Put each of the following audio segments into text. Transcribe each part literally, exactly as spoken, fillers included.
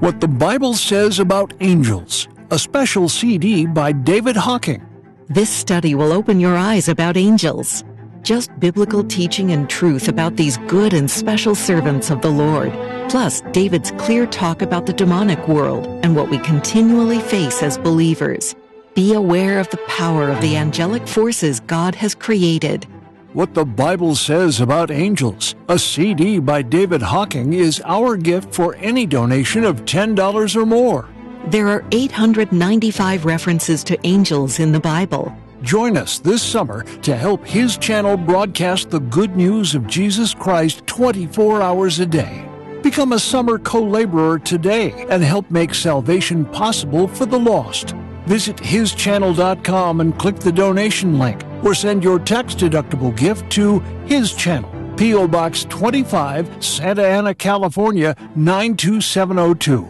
What the Bible Says About Angels, a special C D by David Hocking. This study will open your eyes about angels. Just biblical teaching and truth about these good and special servants of the Lord. Plus, David's clear talk about the demonic world and what we continually face as believers. Be aware of the power of the angelic forces God has created. What the Bible Says About Angels, a C D by David Hocking, is our gift for any donation of ten dollars or more. There are eight hundred ninety-five references to angels in the Bible. Join us this summer to help His channel broadcast the good news of Jesus Christ twenty-four hours a day. Become a summer co-laborer today and help make salvation possible for the lost. Visit his channel dot com and click the donation link, or send your tax-deductible gift to His Channel, P O Box twenty-five, Santa Ana, California, nine two seven oh two.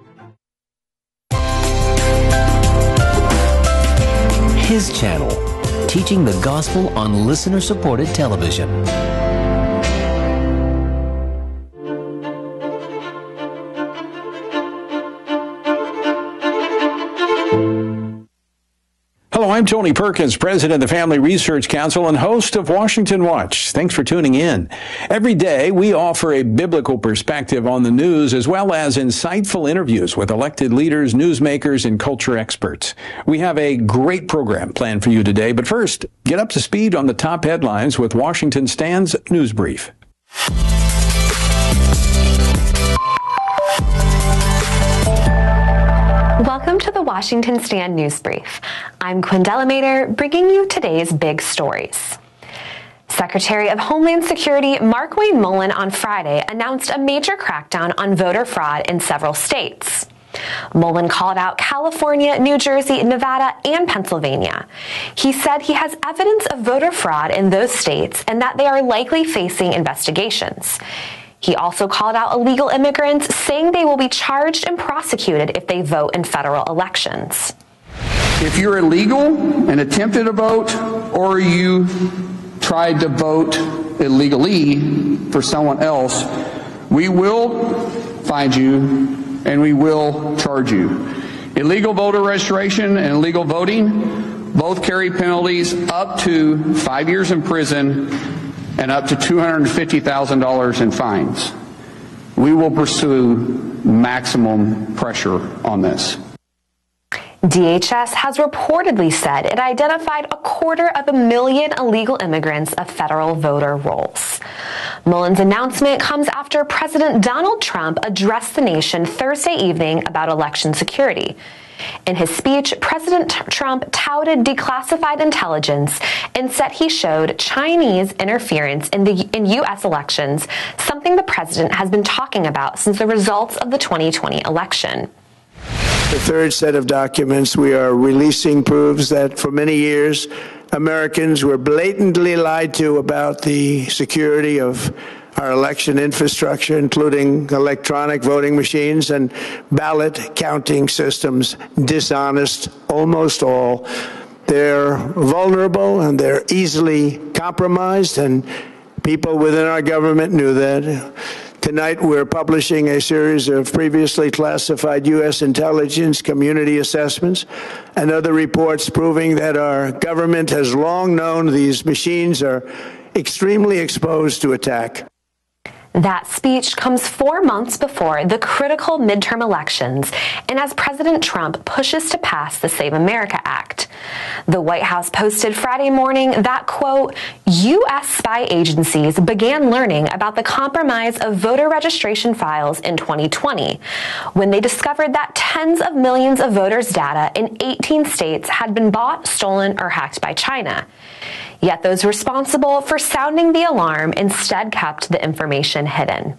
His Channel, teaching the gospel on listener-supported television. Hello, I'm Tony Perkins, president of the Family Research Council and host of Washington Watch. Thanks for tuning in. Every day, we offer a biblical perspective on the news as well as insightful interviews with elected leaders, newsmakers, and culture experts. We have a great program planned for you today, but first, get up to speed on the top headlines with Washington Stand's News Brief. Welcome to the Washington Stand News Brief. I'm Quindella Mater, bringing you today's big stories. Secretary of Homeland Security Mark Wayne Mullen on Friday announced a major crackdown on voter fraud in several states. Mullen called out California, New Jersey, Nevada, and Pennsylvania. He said he has evidence of voter fraud in those states and that they are likely facing investigations. He also called out illegal immigrants, saying they will be charged and prosecuted if they vote in federal elections. If you're illegal and attempted to vote, or you tried to vote illegally for someone else, we will find you and we will charge you. Illegal voter registration and illegal voting both carry penalties up to five years in prison and up to two hundred fifty thousand dollars in fines. We will pursue maximum pressure on this. D H S has reportedly said it identified a quarter of a million illegal immigrants of federal voter rolls. Mullen's announcement comes after President Donald Trump addressed the nation Thursday evening about election security. In his speech, President Trump touted declassified intelligence and said he showed Chinese interference in the in U S elections, something the president has been talking about since the results of the twenty twenty election. The third set of documents we are releasing proves that for many years, Americans were blatantly lied to about the security of our election infrastructure, including electronic voting machines and ballot counting systems, dishonest, almost all. They're vulnerable and they're easily compromised, and people within our government knew that. Tonight, we're publishing a series of previously classified U S intelligence community assessments and other reports proving that our government has long known these machines are extremely exposed to attack. That speech comes four months before the critical midterm elections and as President Trump pushes to pass the Save America Act. The White House posted Friday morning that, quote, U S spy agencies began learning about the compromise of voter registration files in twenty twenty, when they discovered that tens of millions of voters' data in eighteen states had been bought, stolen, or hacked by China. Yet those responsible for sounding the alarm instead kept the information hidden.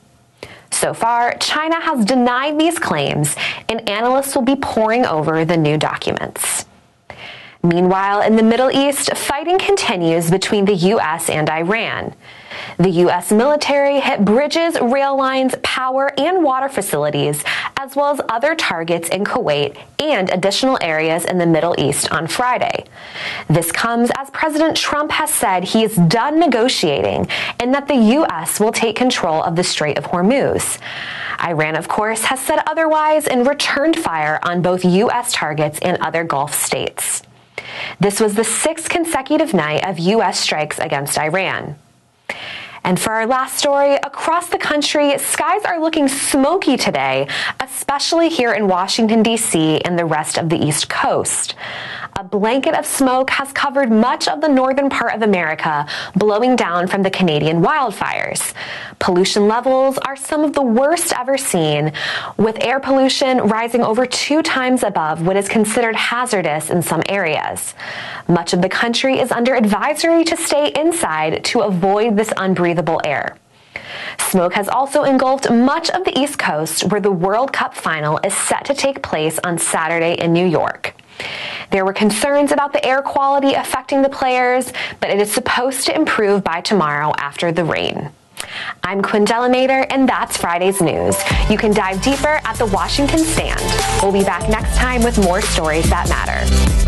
So far, China has denied these claims, and analysts will be poring over the new documents. Meanwhile, in the Middle East, fighting continues between the U S and Iran. The U S military hit bridges, rail lines, power, and water facilities, as well as other targets in Kuwait and additional areas in the Middle East on Friday. This comes as President Trump has said he is done negotiating and that the U S will take control of the Strait of Hormuz. Iran, of course, has said otherwise and returned fire on both U S targets in other Gulf states. This was the sixth consecutive night of U S strikes against Iran. And for our last story, across the country, skies are looking smoky today, especially here in Washington, D C and the rest of the East Coast. A blanket of smoke has covered much of the northern part of America, blowing down from the Canadian wildfires. Pollution levels are some of the worst ever seen, with air pollution rising over two times above what is considered hazardous in some areas. Much of the country is under advisory to stay inside to avoid this unbreathable air. Smoke has also engulfed much of the East Coast, where the World Cup final is set to take place on Saturday in New York. There were concerns about the air quality affecting the players, but it is supposed to improve by tomorrow after the rain. I'm Quindella Mader, and that's Friday's news. You can dive deeper at the Washington Stand. We'll be back next time with more stories that matter.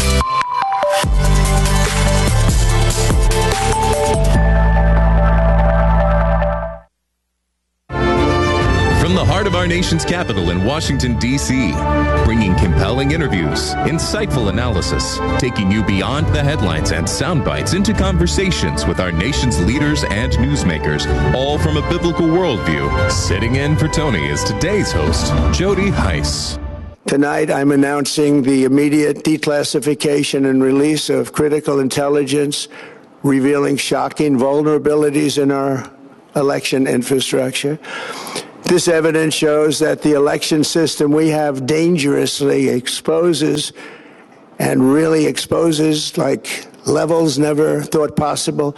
From the heart of our nation's capital in Washington, D C, bringing compelling interviews, insightful analysis, taking you beyond the headlines and sound bites into conversations with our nation's leaders and newsmakers, all from a biblical worldview. Sitting in for Tony is today's host, Jody Heiss. Tonight, I'm announcing the immediate declassification and release of critical intelligence revealing shocking vulnerabilities in our election infrastructure. This evidence shows that the election system we have dangerously exposes and really exposes like levels never thought possible.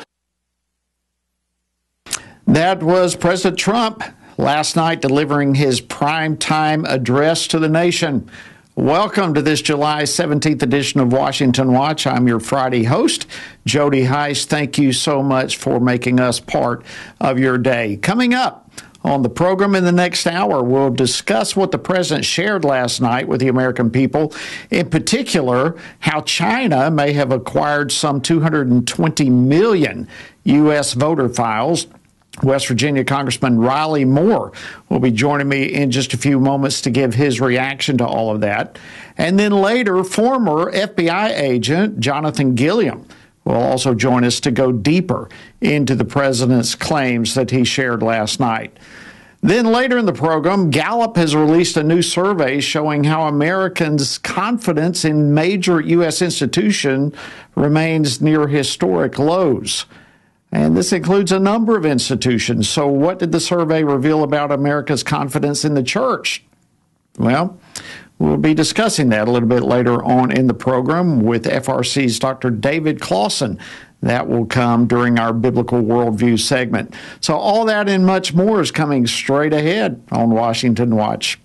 That was President Trump last night delivering his primetime address to the nation. Welcome to this July seventeenth edition of Washington Watch. I'm your Friday host, Jody Heiss. Thank you so much for making us part of your day. Coming up on the program in the next hour, we'll discuss what the president shared last night with the American people, in particular, how China may have acquired some two hundred twenty million U S voter files. West Virginia Congressman Riley Moore will be joining me in just a few moments to give his reaction to all of that. And then later, former F B I agent Jonathan Gilliam will also join us to go deeper into the president's claims that he shared last night. Then later in the program, Gallup has released a new survey showing how Americans' confidence in major U S institutions remains near historic lows. And this includes a number of institutions. So what did the survey reveal about America's confidence in the church? Well, we'll be discussing that a little bit later on in the program with F R C's Doctor David Clausen. That will come during our Biblical Worldview segment. So all that and much more is coming straight ahead on Washington Watch.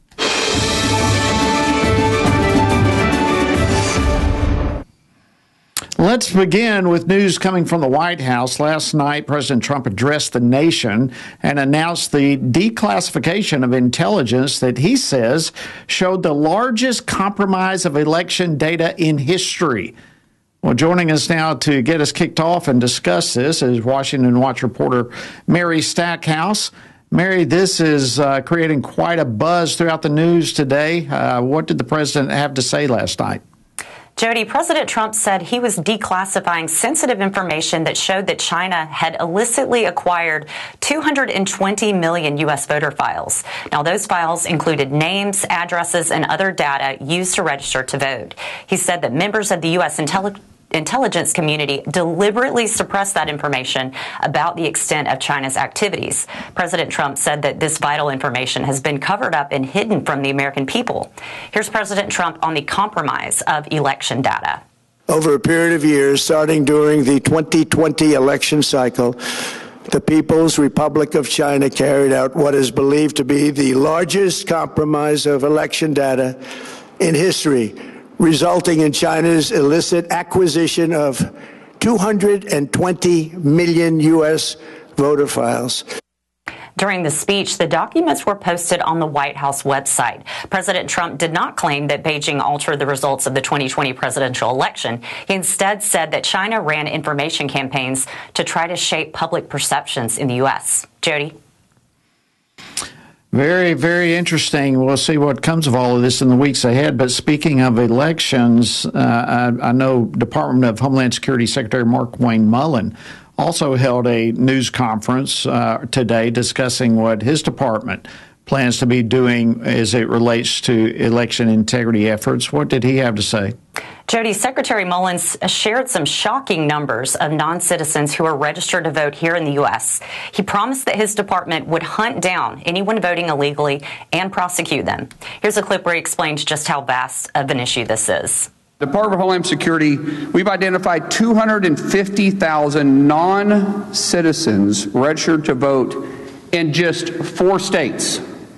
Let's begin with news coming from the White House. Last night, President Trump addressed the nation and announced the declassification of intelligence that he says showed the largest compromise of election data in history. Well, joining us now to get us kicked off and discuss this is Washington Watch reporter Mary Stackhouse. Mary, this is uh, creating quite a buzz throughout the news today. Uh, what did the president have to say last night? Jody, President Trump said he was declassifying sensitive information that showed that China had illicitly acquired two hundred twenty million U S voter files. Now, those files included names, addresses, and other data used to register to vote. He said that members of the U S intelligence intelligence community deliberately suppressed that information about the extent of China's activities. President Trump said that this vital information has been covered up and hidden from the American people. Here's President Trump on the compromise of election data. Over a period of years, starting during the twenty twenty election cycle, the People's Republic of China carried out what is believed to be the largest compromise of election data in history, resulting in China's illicit acquisition of two hundred twenty million U S voter files. During the speech, the documents were posted on the White House website. President Trump did not claim that Beijing altered the results of the twenty twenty presidential election. He instead said that China ran information campaigns to try to shape public perceptions in the U S. Jody? Very, very interesting. We'll see what comes of all of this in the weeks ahead. But speaking of elections, uh, I, I know Department of Homeland Security Secretary Markwayne Mullin also held a news conference uh, today discussing what his department plans to be doing as it relates to election integrity efforts. What did he have to say? Jody, Secretary Mullins shared some shocking numbers of non-citizens who are registered to vote here in the U S. He promised that his department would hunt down anyone voting illegally and prosecute them. Here's a clip where he explains just how vast of an issue this is. Department of Homeland Security, we've identified two hundred fifty thousand non-citizens registered to vote in just four states.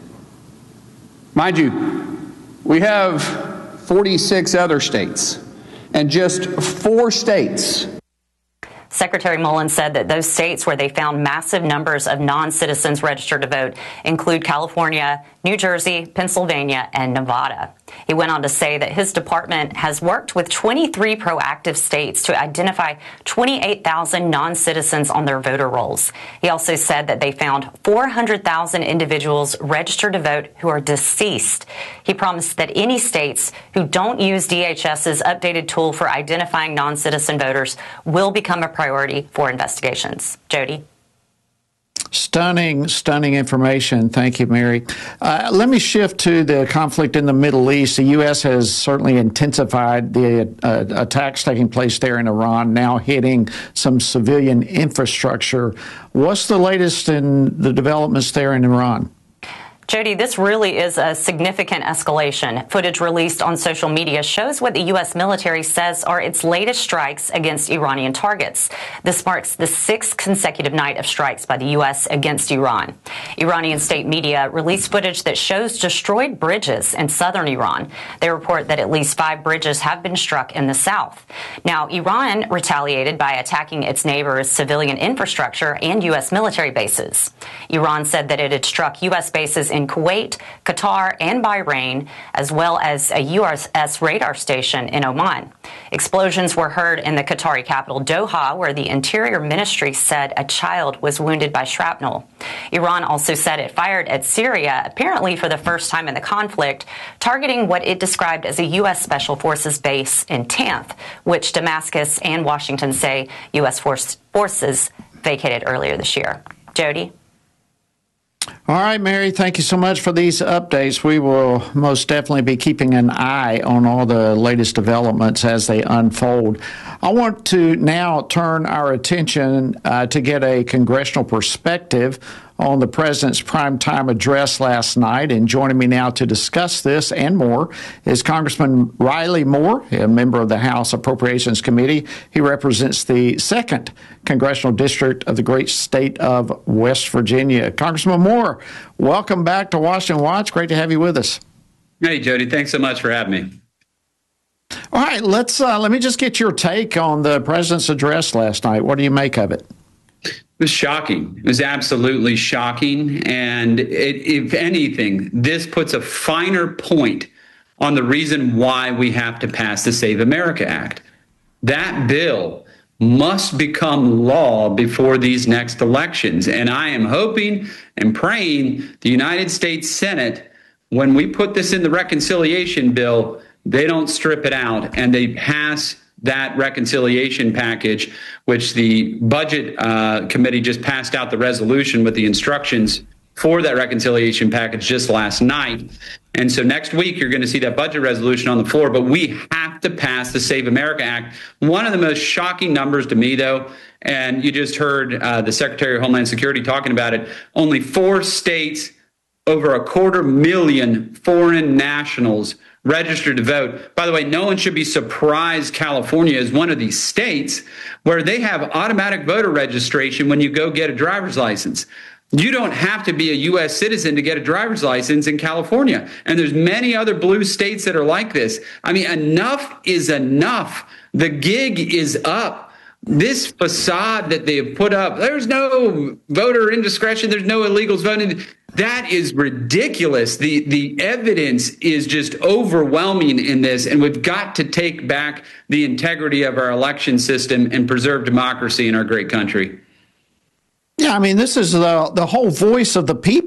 Mind you, we have forty-six other states, and just four states. Secretary Mullins said that those states where they found massive numbers of non-citizens registered to vote include California, New Jersey, Pennsylvania, and Nevada. He went on to say that his department has worked with twenty-three proactive states to identify twenty-eight thousand non-citizens on their voter rolls. He also said that they found four hundred thousand individuals registered to vote who are deceased. He promised that any states who don't use D H S's updated tool for identifying non-citizen voters will become a priority for investigations. Jody? Stunning, stunning information. Thank you, Mary. Uh, let me shift to the conflict in the Middle East. The U S has certainly intensified the uh, attacks taking place there in Iran, now hitting some civilian infrastructure. What's the latest in the developments there in Iran? Jody, this really is a significant escalation. Footage released on social media shows what the U S military says are its latest strikes against Iranian targets. This marks the sixth consecutive night of strikes by the U S against Iran. Iranian state media released footage that shows destroyed bridges in southern Iran. They report that at least five bridges have been struck in the south. Now, Iran retaliated by attacking its neighbors' civilian infrastructure and U S military bases. Iran said that it had struck U S bases in Kuwait, Qatar, and Bahrain, as well as a U S radar station in Oman. Explosions were heard in the Qatari capital, Doha, where the Interior Ministry said a child was wounded by shrapnel. Iran also said it fired at Syria, apparently for the first time in the conflict, targeting what it described as a U S Special Forces base in Tanth, which Damascus and Washington say U S force, forces vacated earlier this year. Jody? All right, Mary, thank you so much for these updates. We will most definitely be keeping an eye on all the latest developments as they unfold. I want to now turn our attention uh, to get a congressional perspective on the president's primetime address last night. And joining me now to discuss this and more is Congressman Riley Moore, a member of the House Appropriations Committee. He represents the second congressional district of the great state of West Virginia. Congressman Moore, welcome back to Washington Watch. Great to have you with us. Hey, Jody. Thanks so much for having me. All right, let's uh, let me just get your take on the president's address last night. What do you make of it? It was shocking. It was absolutely shocking. And it, if anything, this puts a finer point on the reason why we have to pass the Save America Act. That bill must become law before these next elections. And I am hoping and praying the United States Senate, when we put this in the reconciliation bill, they don't strip it out and they pass that reconciliation package, which the Budget uh, Committee just passed out the resolution with the instructions for that reconciliation package just last night. And so next week, you're going to see that budget resolution on the floor. But we have to pass the Save America Act. One of the most shocking numbers to me, though, and you just heard uh, the Secretary of Homeland Security talking about it, only four states, over a quarter million foreign nationals registered to vote. By the way, no one should be surprised California is one of these states where they have automatic voter registration when you go get a driver's license. You don't have to be a U S citizen to get a driver's license in California. And there's many other blue states that are like this. I mean, enough is enough. The gig is up. This facade that they have put up, there's no voter indiscretion, there's no illegals voting. That is ridiculous. The the evidence is just overwhelming in this, and we've got to take back the integrity of our election system and preserve democracy in our great country. Yeah, I mean, this is the the whole voice of the people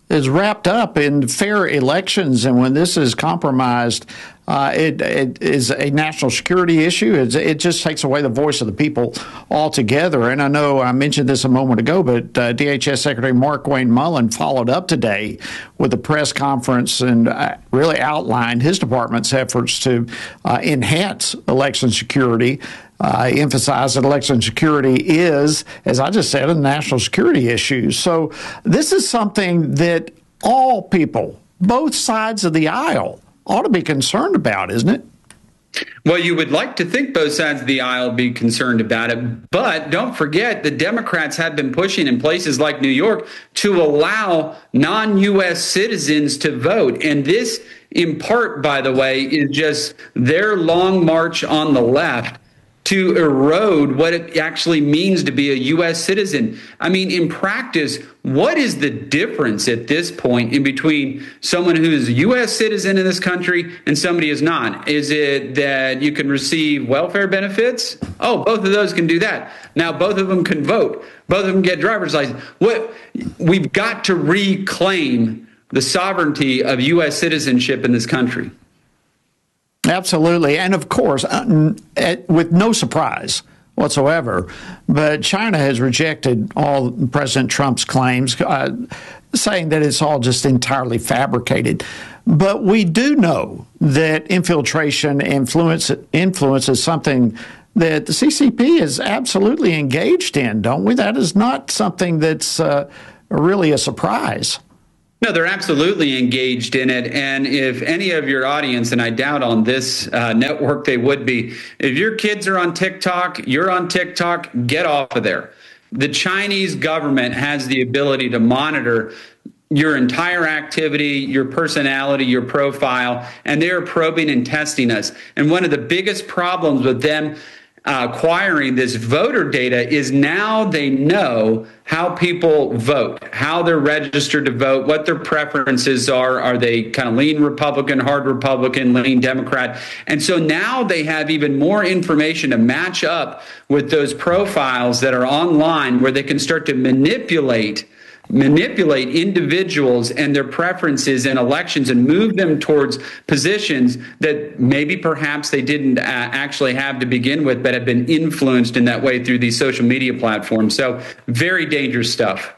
is wrapped up in fair elections, and when this is compromised, uh, it, it is a national security issue. It's, it just takes away the voice of the people altogether. And I know I mentioned this a moment ago, but uh, D H S Secretary Markwayne Mullin followed up today with a press conference and uh, really outlined his department's efforts to uh, enhance election security. I uh, emphasize that election security is, as I just said, a national security issue. So this is something that all people, both sides of the aisle, ought to be concerned about, isn't it? Well, you would like to think both sides of the aisle be concerned about it. But don't forget, the Democrats have been pushing in places like New York to allow non-U S citizens to vote. And this, in part, by the way, is just their long march on the left to erode what it actually means to be a U S citizen. I mean, in practice, what is the difference at this point in between someone who is a U S citizen in this country and somebody who's not? Is it that you can receive welfare benefits? Oh, both of those can do that. Now, both of them can vote. Both of them get driver's license. What we've got to reclaim the sovereignty of U S citizenship in this country. Absolutely. And of course, uh, with no surprise whatsoever, but China has rejected all President Trump's claims, uh, saying that it's all just entirely fabricated. But we do know that infiltration influence, influence is something that the C C P is absolutely engaged in, don't we? That is not something that's uh, really a surprise. No, they're absolutely engaged in it. And if any of your audience, and I doubt on this uh, network they would be, if your kids are on TikTok, you're on TikTok, get off of there. The Chinese government has the ability to monitor your entire activity, your personality, your profile, and they're probing and testing us. And one of the biggest problems with them Uh, acquiring this voter data is now they know how people vote, how they're registered to vote, what their preferences are. Are they kind of lean Republican, hard Republican, lean Democrat? And so now they have even more information to match up with those profiles that are online where they can start to manipulate manipulate individuals and their preferences in elections and move them towards positions that maybe perhaps they didn't uh, actually have to begin with, but have been influenced in that way through these social media platforms. So very dangerous stuff.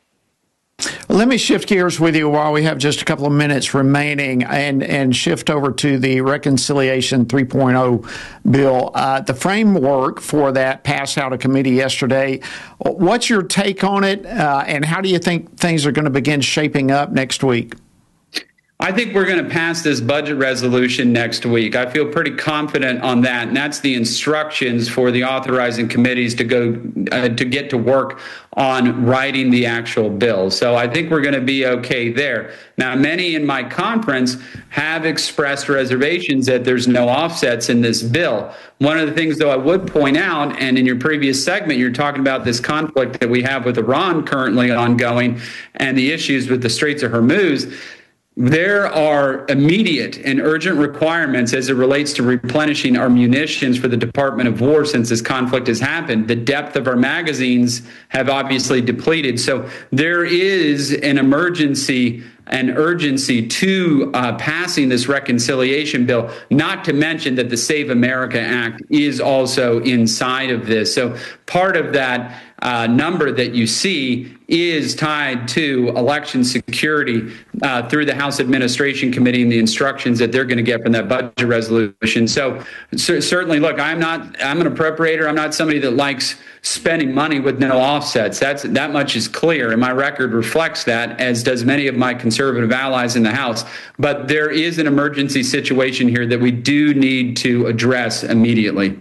Let me shift gears with you while we have just a couple of minutes remaining and, and shift over to the Reconciliation three point oh bill. Uh, the framework for that passed out of committee yesterday. What's your take on it, uh, and how do you think things are going to begin shaping up next week? I think we're going to pass this budget resolution next week. I feel pretty confident on that. And that's the instructions for the authorizing committees to go uh, to get to work on writing the actual bill. So I think we're going to be okay there. Now, many in my conference have expressed reservations that there's no offsets in this bill. One of the things, though, I would point out, and in your previous segment, you're talking about this conflict that we have with Iran currently ongoing and the issues with the Straits of Hormuz. There are immediate and urgent requirements as it relates to replenishing our munitions for the Department of War since this conflict has happened. The depth of our magazines have obviously depleted. So there is an emergency and urgency to uh, passing this reconciliation bill, not to mention that the Save America Act is also inside of this. So part of that uh, number that you see is tied to election security uh, through the House Administration Committee and the instructions that they're going to get from that budget resolution. So, so certainly, look, I'm not, I'm an appropriator. I'm not somebody that likes spending money with no offsets. That's, that much is clear, and my record reflects that, as does many of my conservative allies in the House. But there is an emergency situation here that we do need to address immediately.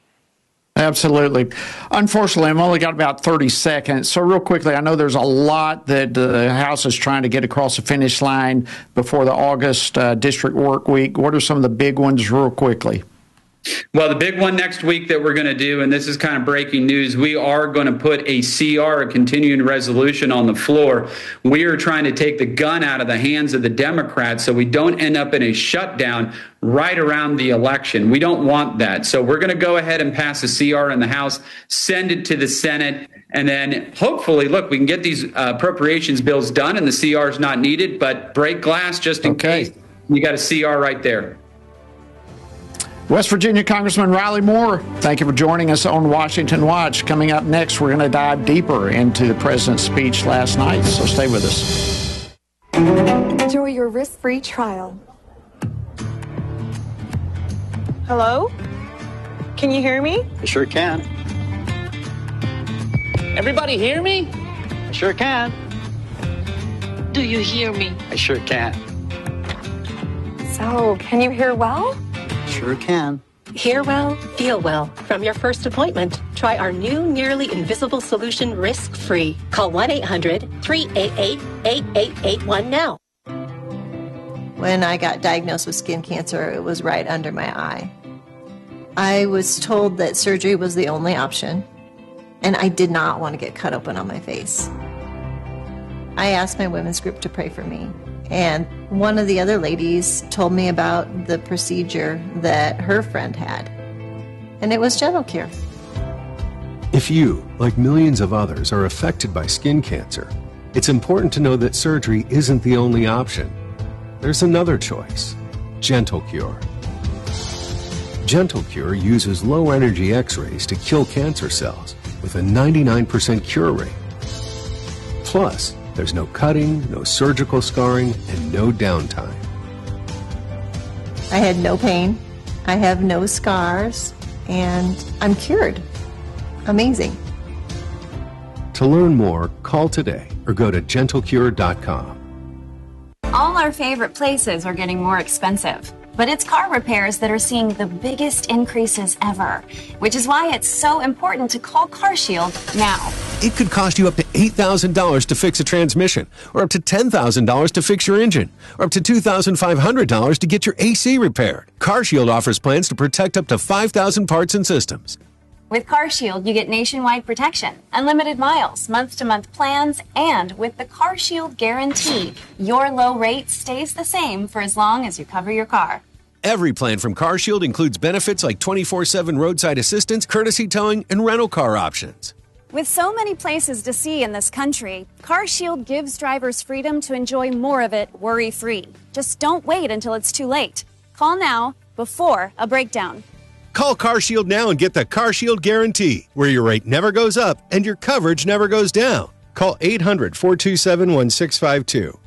Absolutely. Unfortunately, I've only got about thirty seconds. So real quickly, I know there's a lot that the House is trying to get across the finish line before the August uh, district work week. What are some of the big ones real quickly? Well, the big one next week that we're going to do, and this is kind of breaking news, we are going to put a C R, a continuing resolution, on the floor. We are trying to take the gun out of the hands of the Democrats so we don't end up in a shutdown right around the election. We don't want that. So we're going to go ahead and pass a C R in the House, send it to the Senate, And then hopefully, look, we can get these uh, appropriations bills done and the C R is not needed, but break glass just in okay. case. You got a C R right there. West Virginia Congressman Riley Moore, thank you for joining us on Washington Watch. Coming up next, we're going to dive deeper into the president's speech last night, so stay with us. Enjoy your risk-free trial. Hello? Can you hear me? I sure can. Everybody hear me? I sure can. Do you hear me? I sure can. So, can you hear well? Sure can. Hear well, feel well. From your first appointment, try our new nearly invisible solution risk-free. Call one eight hundred, three eight eight, eight eight eight one now. When I got diagnosed with skin cancer, it was right under my eye. I was told that surgery was the only option, and I did not want to get cut open on my face. I asked my women's group to pray for me, and one of the other ladies told me about the procedure that her friend had, and it was Gentle Cure. If you, like millions of others, are affected by skin cancer, it's important to know that surgery isn't the only option. There's another choice, Gentle Cure. Gentle Cure uses low-energy X-rays to kill cancer cells with a ninety-nine percent cure rate. Plus, there's no cutting, no surgical scarring, and no downtime. I had no pain, I have no scars, and I'm cured. Amazing. To learn more, call today or go to gentle cure dot com. All our favorite places are getting more expensive, but it's car repairs that are seeing the biggest increases ever, which is why it's so important to call CarShield now. It could cost you up to eight thousand dollars to fix a transmission, or up to ten thousand dollars to fix your engine, or up to two thousand five hundred dollars to get your A C repaired. CarShield offers plans to protect up to five thousand parts and systems. With CarShield, you get nationwide protection, unlimited miles, month-to-month plans, and with the CarShield guarantee, your low rate stays the same for as long as you cover your car. Every plan from CarShield includes benefits like twenty-four seven roadside assistance, courtesy towing, and rental car options. With so many places to see in this country, CarShield gives drivers freedom to enjoy more of it worry-free. Just don't wait until it's too late. Call now before a breakdown. Call CarShield now and get the CarShield guarantee, where your rate never goes up and your coverage never goes down. Call eight hundred, four two seven, one six five two.